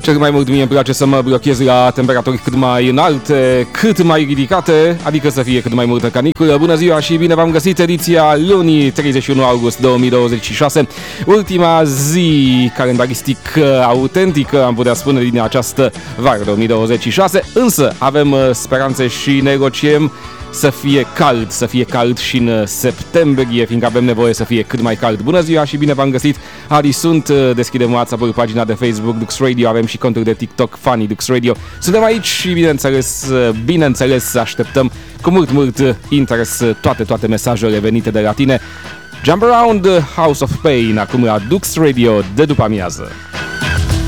Cel mai mult mie îmi place să mă blochez la temperaturi cât mai înalte, cât mai ridicate, adică să fie cât mai multă caniculă. Bună ziua și bine v-am găsit, ediția lunii 31 august 2026, ultima zi calendaristic autentică, am putea spune, din această vară 2026, însă avem speranțe și negociem să fie cald și în septembrie, fiindcă avem nevoie să fie cât mai cald. Bună ziua și bine v-am găsit, Adi sunt, deschidem WhatsApp-ul, pagina de Facebook Dux Radio, avem și conturi de TikTok Funny Dux Radio. Suntem aici și bineînțeles așteptăm cu mult interes toate mesajele venite de la tine. Jump Around House of Pain, acum la Dux Radio de după amiază.